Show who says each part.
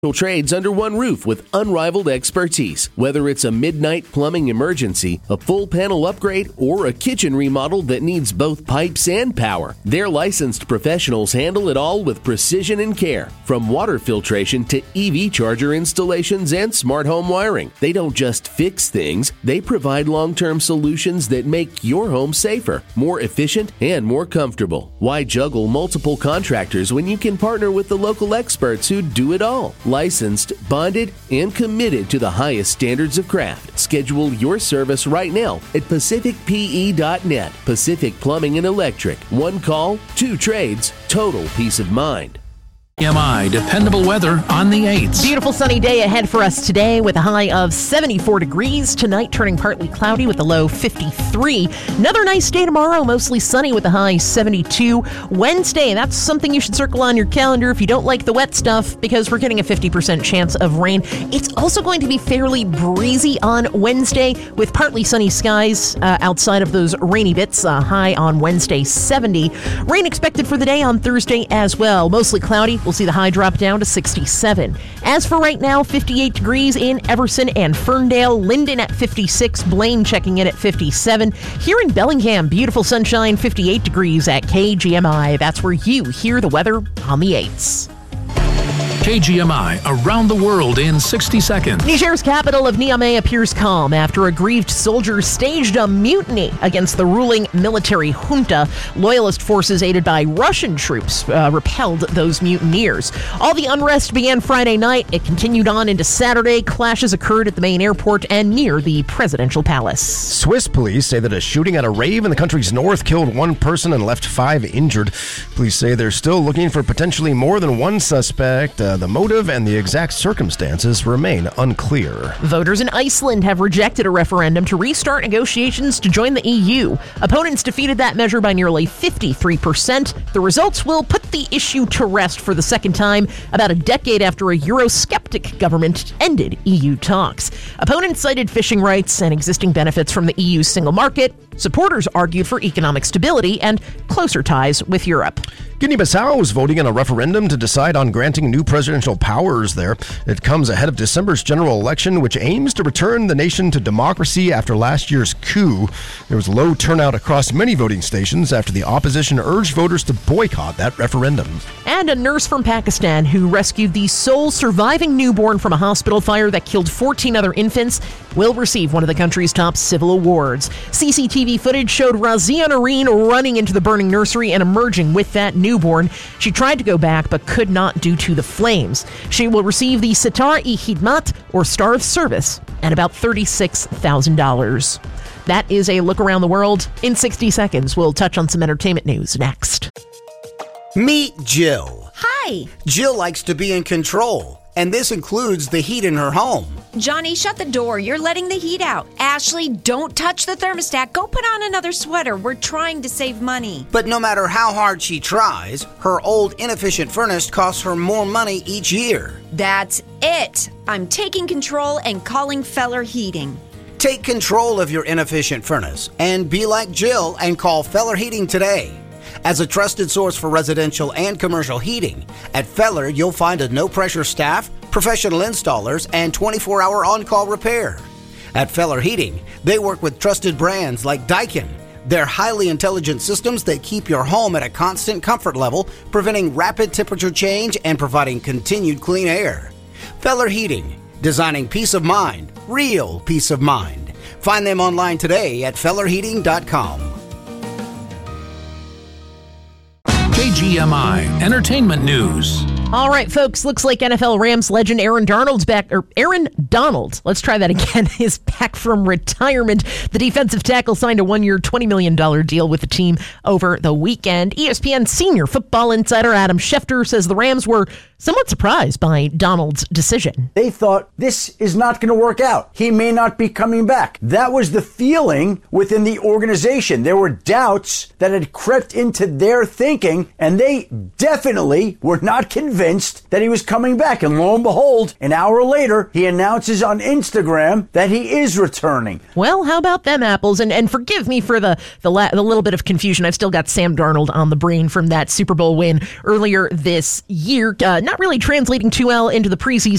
Speaker 1: Trades under one roof with unrivaled expertise. Whether it's a midnight plumbing emergency, a full panel upgrade, or a kitchen remodel that needs both pipes and power, their licensed professionals handle it all with precision and care. From water filtration to EV charger installations and smart home wiring, they don't just fix things, they provide long-term solutions that make your home safer, more efficient, and more comfortable. Why juggle multiple contractors when you can partner with the local experts who do it all? Licensed, bonded, and committed to the highest standards of craft. Schedule your service right now at PacificPE.net. Pacific Plumbing and Electric. One call, two trades, total peace of mind.
Speaker 2: KGMI dependable weather on the 8s.
Speaker 3: Beautiful sunny day ahead for us today with a high of 74 degrees. Tonight turning partly cloudy with a low 53. Another nice day tomorrow, mostly sunny with a high 72. Wednesday, that's something you should circle on your calendar if you don't like the wet stuff, because we're getting a 50% chance of rain. It's also going to be fairly breezy on Wednesday with partly sunny skies outside of those rainy bits. High on Wednesday 70. Rain expected for the day on Thursday as well. Mostly cloudy. We'll see the high drop down to 67. As for right now, 58 degrees in Everson and Ferndale, Linden at 56, Blaine checking in at 57. Here in Bellingham, beautiful sunshine, 58 degrees at KGMI. That's where you hear the weather on the 8s.
Speaker 2: KGMI around the world in 60 seconds.
Speaker 3: Niger's capital of Niamey appears calm after aggrieved soldiers staged a mutiny against the ruling military junta. Loyalist forces aided by Russian troops repelled those mutineers. All the unrest began Friday night. It continued on into Saturday. Clashes occurred at the main airport and near the presidential palace.
Speaker 4: Swiss police say that a shooting at a rave in the country's north killed one person and left 5 injured. Police say they're still looking for potentially more than one suspect. The motive and the exact circumstances remain unclear.
Speaker 3: Voters in Iceland have rejected a referendum to restart negotiations to join the EU. Opponents defeated that measure by nearly 53%. The results will put the issue to rest for the second time, about a decade after a Eurosceptic government ended EU talks. Opponents cited fishing rights and existing benefits from the EU's single market. Supporters argued for economic stability and closer ties with Europe.
Speaker 4: Guinea-Bissau is voting in a referendum to decide on granting new presidential powers there. It comes ahead of December's general election, which aims to return the nation to democracy after last year's coup. There was low turnout across many voting stations after the opposition urged voters to boycott that referendum.
Speaker 3: And a nurse from Pakistan who rescued the sole surviving newborn from a hospital fire that killed 14 other infants will receive one of the country's top civil awards. CCTV footage showed Razia Noreen running into the burning nursery and emerging with that newborn. She tried to go back but could not due to the flames. She will receive the Sitar-e-Khidmat, or Star of Service, and about $36,000. That is a look around the world in 60 seconds. We'll touch on some entertainment news next.
Speaker 5: Meet Jill.
Speaker 6: Hi.
Speaker 5: Jill likes to be in control, and this includes the heat in her home.
Speaker 6: Johnny, shut the door. You're letting the heat out. Ashley, don't touch the thermostat. Go put on another sweater. We're trying to save money.
Speaker 5: But no matter how hard she tries, her old inefficient furnace costs her more money each year.
Speaker 6: That's it. I'm taking control and calling Feller Heating.
Speaker 5: Take control of your inefficient furnace and be like Jill and call Feller Heating today. As a trusted source for residential and commercial heating, at Feller you'll find a no-pressure staff, professional installers, and 24-hour on-call repair. At Feller Heating, they work with trusted brands like Daikin. They're highly intelligent systems that keep your home at a constant comfort level, preventing rapid temperature change and providing continued clean air. Feller Heating, designing peace of mind, real peace of mind. Find them online today at fellerheating.com.
Speaker 2: KGMI Entertainment News.
Speaker 3: All right, folks, looks like NFL Rams legend Aaron Donald, let's try that again, is back from retirement. The defensive tackle signed a 1-year, $20 million deal with the team over the weekend. ESPN senior football insider Adam Schefter says the Rams were somewhat surprised by Donald's decision.
Speaker 7: They thought this is not going to work out. He may not be coming back. That was the feeling within the organization. There were doubts that had crept into their thinking, and they definitely were not convinced that he was coming back. And lo and behold, an hour later, he announces on Instagram that he is returning.
Speaker 3: Well, how about them apples? And forgive me for the little bit of confusion. I've still got Sam Darnold on the brain from that Super Bowl win earlier this year. Not really translating too well into the preseason.